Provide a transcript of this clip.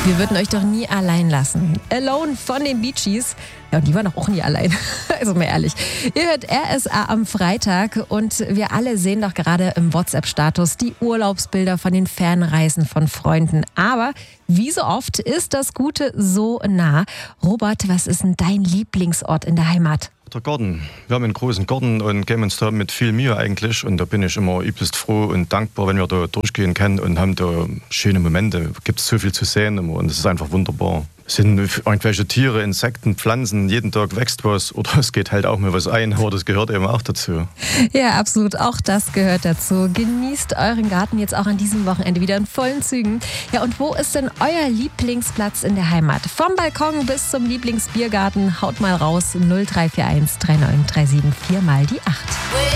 Wir würden euch doch nie allein lassen. Alone von den Bee Gees. Ja, und die waren doch auch nie allein. Also mal ehrlich. Ihr hört RSA am Freitag und wir alle sehen doch gerade im WhatsApp-Status die Urlaubsbilder von den Fernreisen von Freunden. Aber wie so oft ist das Gute so nah. Robert, was ist denn dein Lieblingsort in der Heimat? Der Garten. Wir haben einen großen Garten und geben uns da mit viel Mühe eigentlich. Und da bin ich immer übelst froh und dankbar, wenn wir da durchgehen können und haben da schöne Momente. Es gibt so viel zu sehen immer und es ist einfach wunderbar. Es sind irgendwelche Tiere, Insekten, Pflanzen, jeden Tag wächst was oder es geht halt auch mal was ein, aber das gehört eben auch dazu. Ja, absolut, auch das gehört dazu. Genießt euren Garten jetzt auch an diesem Wochenende wieder in vollen Zügen. Ja, und wo ist denn euer Lieblingsplatz in der Heimat? Vom Balkon bis zum Lieblingsbiergarten, haut mal raus 0341 3937 4 mal die 8.